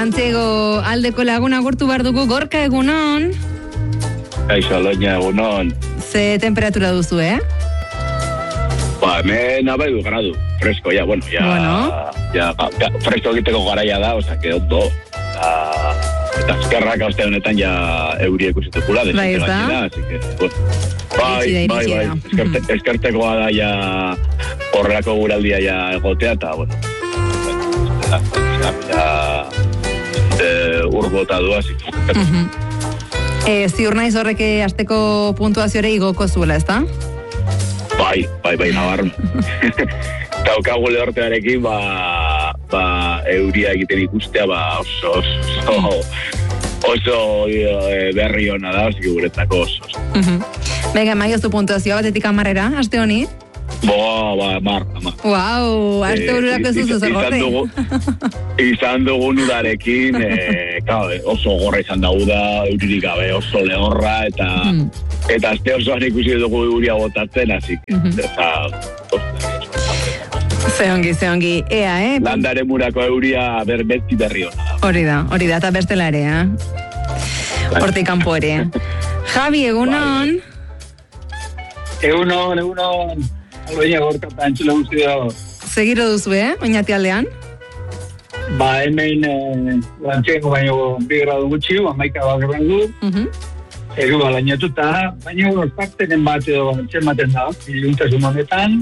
Mantzego aldeko laguna agurtu behar dugu. Gorka, egunon? Kaixo, Loña, egunon. Ze temperatura duzu, Hemen abaidu gradu, fresko, ya, bueno. Ya, fresko egiteko garaia da, oza, que ondo. Eta eskerrak hauste honetan ja euriek usitukula, desente gaitxina, así que, bueno. Eskertekoa da ja horrelako guraldia ja egotea, eta, bueno, urbota du, así que. Ziur naiz horreke asteko puntuaziore igoko zuela, ezta? Bai, nabarren. Daukagu lehortearekin, euria egiten ikustea, oso berri hona da, ozik guretako oso. Venga, maiozu puntuazioa batetik 10-era, aste honi? Mar. Wow, aste horurako ez duzu zergote. Izan dugun udarekin, oso gorra izan dago da, euririk gabe, oso lehorra, eta aste osoan ikusi dugu euria botatzen, así que, Zeongi, ea, Landare murako euria beti berri hona. Hori da, eta bestela ere, Hortik kanpo ere. Javi, egunon? Egunon. Aloia Gorka eta entzule guzti dago. Segiro duzu, oinati aldean? Hemen lantxengo baino 2 gradu gutxi, 11 bakarren du. Egu lainatuta, baina ospaktenen bat edo txematen da, iluntasun honetan.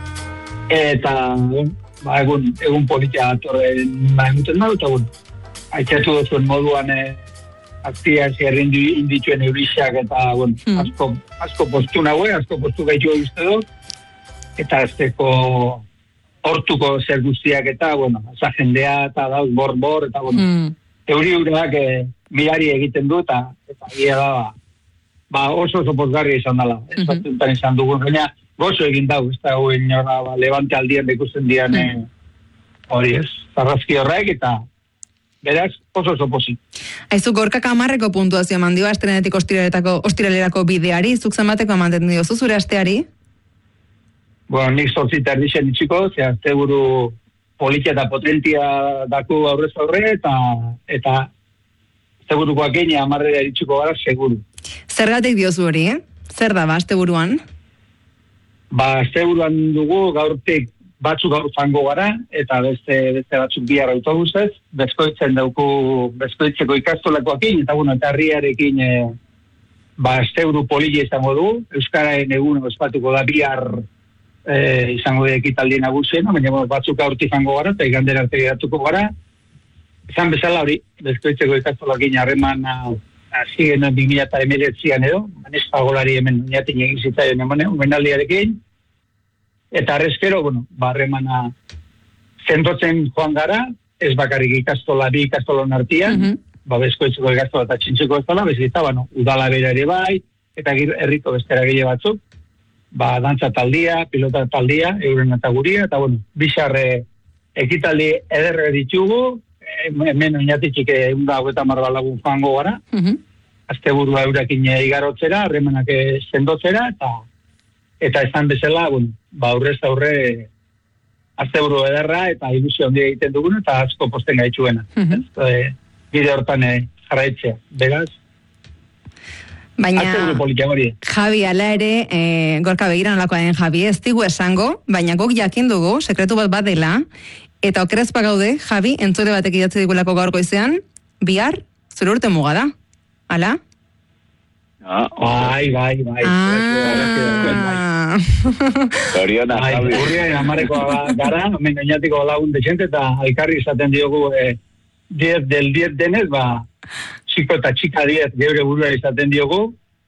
Eta, egun politia atorren emuten da, eta aitzatu duzuen moduan aktia zerren indituen eurixak, eta, asko postu nagoe, asko postu gaitu uste dut, eta azteko hortuko zer guztiak, eta, asa jendea, eta dauz bor, eta, euri urak mirari egiten du, eta gira da, oso pozgarria izan dela, ez izan dugun, baina, gozo egin dago, ez da guen levante aldien ikusten dian hori ez, zarrazki horrek, eta beraz, oso posi. Aizu, Gorka 10-eko puntuazio mandio astrenetik ostiralerako bideari, zuk zenbateko emanten diozu zure asteari? Nik 8 erdixen itxiko, ze azte buru politia eta potentia daku aurrez aurre, eta azte burukoak genia 10 eritxiko gara, seguru. Zergatik diozu hori, Zer da, azte buruan? Azte buruan dugu, gaurtik batzuk gaur zango gara, eta beste batzuk bihar autobusez, bezkoitzeko ikastolakoakin, eta herriarekin azte buru polilla izango du, Euskararen egun ospatuko da bihar izango da ekitaldi nagusien, baina batzuk gaurtik zango gara, eta igandera arte geratuko gara. Izan bezala hori, bezkoitzeko ikastolakin harreman zigen 2019an edo, manespa golari hemen niatin egin zitzaien omenaldiarekin, eta arrezkero, harremana zentrotzen joan gara, ez bakarrik bi ikastolon artian, bezkoitzeko ikastola eta txintxeko ikastola, bezita, udala bera ere bai, eta herriko bestera gehiago batzuk, dantza taldia, pilota taldia, euren eta guria, eta bizarre ekitaldi ederre ditugu, hemen oinatitxik 150 lagun joango gara, azte burua eurakin igarotzera, harremanak sendotzera, eta esan bezala, aurrez aurre azte buru ederra, eta ilusio handia egiten dugun, eta asko posten gaitxuena. Bide hortan jarraitzea, beraz. Baina, Javi, ala ere, Gorka begira nolakoa den Javi, ez digu esango, baina guk jakin dugu, sekretu bat dela, eta okerezpa gaude, Javi, entzule batek idatzi digulako gaur goizean, bihar, zure urte muga da. Ala? Bai. Zoriona, Javi. Urriaren 10 gara, hemen oinatiko lagun dexente, eta alkarri izaten diogu 10 del 10 denez, txiko eta txika 10 geure burua izaten diogu,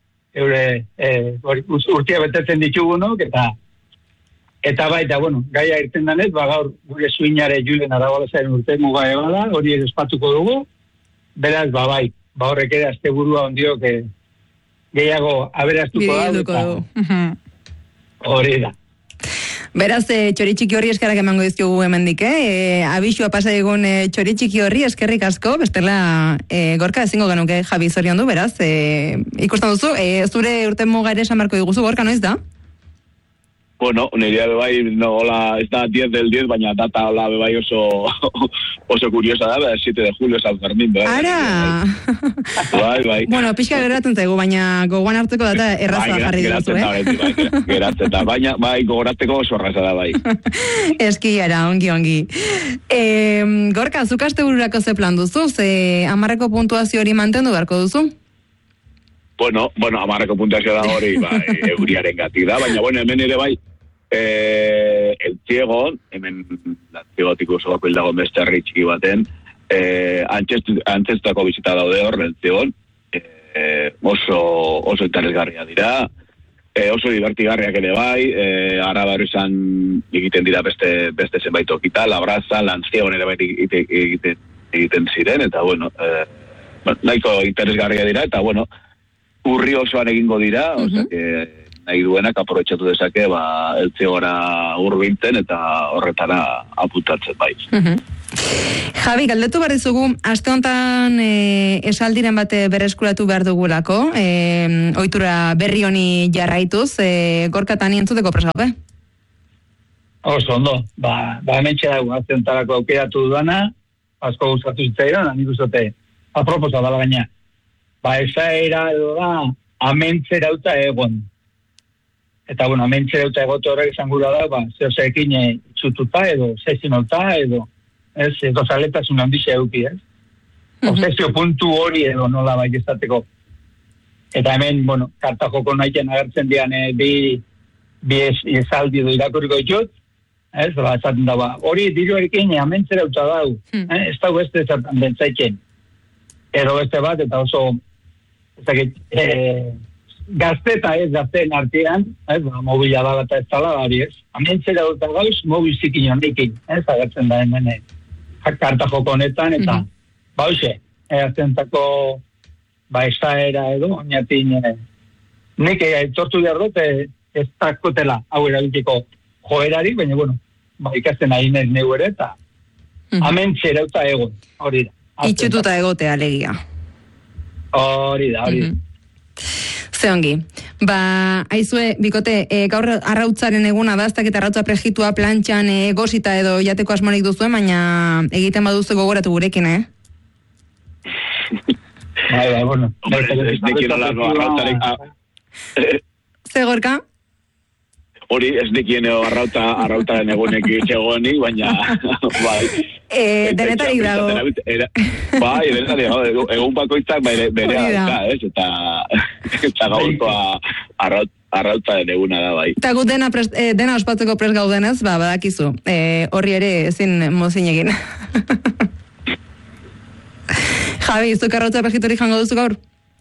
urtia betetzen ditugunok, eta baita, gaia irten danez, gaur gure suinare Julen Arabalazaren urte muga ebala, hori espatuko dugu, beraz, bai, horrek ere azte burua ondiok gehiago aberaztuko da, hori da. Beraz, txoritxiki horri eskarak emango dizkiogu hemendik, abisua pasa egun txoritxiki horri eskerrik asko, bestela Gorka ezingo genuke Javi zorion du, beraz, ikusten duzu, zure urte muga ere esan barko diguzu, Gorka, noiz da? Bueno, nire bai, no, hola, ez da 10 del 10, baina data hola bai oso curiosa da, 7 de julio San Fermín. Bai, ara! Bai. Bueno, pixka geratzen zaigu, baina gogoan hartzeko data erraza jarri duzu, Geratzen da, baina bai, gogoratzeko oso erraza da, bai. Eskiara, ongi. Gorka, zuk aste bururako ze plan duzu? Ze 10ko puntuazio hori mantendu beharko duzu? Bueno, 10ko puntuazio da hori, bai, euriaren gatik da, baina, bueno, hemen ere bai, el Ziegon, hemen Ziegotik oso bako hildagon beste herri txiki baten, antzestako bizita daude hor, el Ziegon, oso interesgarria dira, oso divertigarriak ere bai, araba izan egiten dira beste zenbait okita, Labraza, Lanziegon ere bai egiten ziren, eta bueno, nahiko interesgarria dira, eta bueno, urri osoan egingo dira, osea que nahi duenak aprobetxatu dezake, eltziogora hurbiltzen eta horretara apuntatzen bai. Javi, galdetu behar dizugu, aste honetan esaldiren bate berreskuratu behar dugulako, ohitura berri honi jarraituz, Gorkatan entzuteko presaupe? Oso ondo, hementxe dago, aste honetarako aukeratu dudana, asko gustatu zitzaidan, nik uste aproposa dala gaina. Esaera edo da, amentzerauta egon. Eta, bueno, amentzerauta egote horrek izan gura da, zehozeekin itxututa edo, zezinota edo, edo zaletasun handizia euki, Obsesio puntu hori edo nola bai estateko. Eta hemen, bueno, kartajoko nahien agertzen dian bi esaldi edo irakurriko ditut, esaten da, hori diruarekin amentzerauta dau, ez dago beste esaten bentzaiken. Edo beste bat, eta oso gazte eta ez gazteen artean, mobila da eta ez tala bari ez. Amentzera dut gauz, mobil zikin handikin, agertzen da hemen kartajoko honetan, eta bauxe, aztentako esaera edo, oinatin, nik tortu behar dut, ez takotela hau erabitiko joerari, baina, bueno, ikasten ari nahi neu ere, eta amentzera dut egon, hori da. Itxututa egotea alegia. Hori da. Ze ongi. Aizue, bikote, gaur arrautzaren eguna da, ez dakit arrautza prejitua plantxan gozita edo jateko asmorik duzuen, baina egiten baduzu gogoratu gurekin, bueno. Ez nekin olako arrautzarek... Ze Gorka? Hori, ez nekien arrautaren egunek itxegonik, baina... Denetarik dago. Denetarik dago. Egun bakoitzak berea da, eta gaurkoa arrautaren eguna da, bai. Eta gut dena ospatzeko prest gaudenez, badakizu. Horri ere ezin mozin egin. Javi, zuk arrautza prejitorik jango duzu gaur?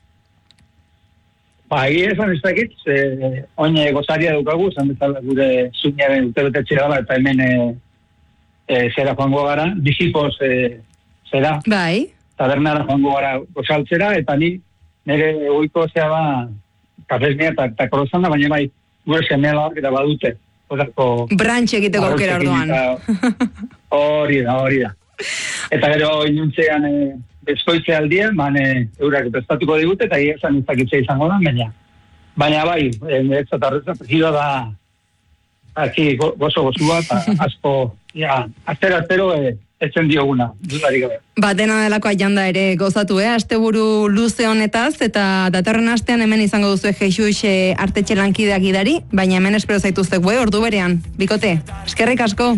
Egia esan ez dakit, oine gozaria dukagu, esan bezala gure zuñaren urtebetetxera gara, eta hemen zera joango gara, bizipoz zera. Bai. Tabernara joango gara gozaltzera, eta nire oiko zea kafesnia eta korozanda, baina bai gure semela eta badute. Brantxe egiteko aukera orduan. Hori da. Eta gero inuntzean... Bezkoitze aldian, eurak prestatuko digute, eta esan izakitzea izango da, baina bai, ez atarreza prezidoa da, aki gozo-gozua, eta asko, aztero etzen dioguna, dudarik gabe. Dena delakoa janda ere gozatu, asteburu luze honetaz, eta datorren astean hemen izango duzu Jesus artetxe lankideak idari, baina hemen espero zaituzte ordu berean, bikote, eskerrik asko.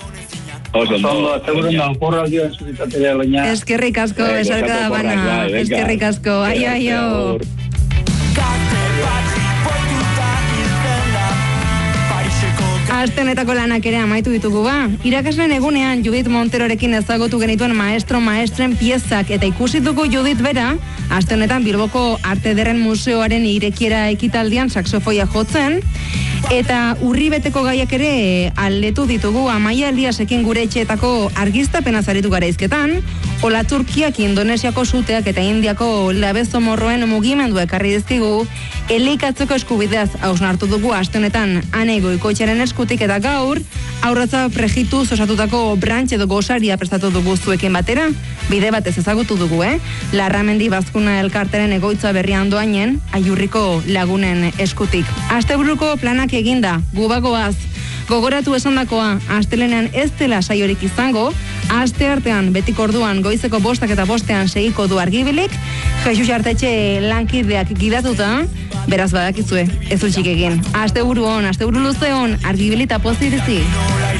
Eskerrik asko, esarka da bana. Eskerrik asko, aio. Astenetako lanak ere amaitu ditugu Irakasleen egunean Judith Monterorekin ezagutu genituen maestren piezak eta ikusi dugu Judith bera, astenetan Bilboko Arte Ederren Museoaren irekiera ekitaldian saxofoia jotzen, eta urribeteko gaiak ere aldetu ditugu Amaia Eliasekin gure etxeetako argiztapena zaritu gara izketan, Ola Turkiak Indonesiako suteak eta Indiako labezomorroen mugimendu ekarri dizkigu, elikatzeko eskubideaz hausnartu dugu astenetan Ane Goikoetxearen eskutik eta gaur, aurratza prejituz osatutako brantx edo gosaria prestatu dugu zuekin batera, bide batez ezagutu dugu, Larramendi Bazkuna elkarteren egoitza berrian doainen, Aiurriko lagunen eskutik. Asteburuko planak lanak eginda, gubagoaz. Gogoratu esandakoa, astelenean ez dela saiorik izango, aste artean betik orduan goizeko 5:05 segiko du Argibilik, Jesus Artetxe lankideak gidatuta, beraz badakizue, ez utzik egin. Asteburu luze on, Argibili eta pozirizi.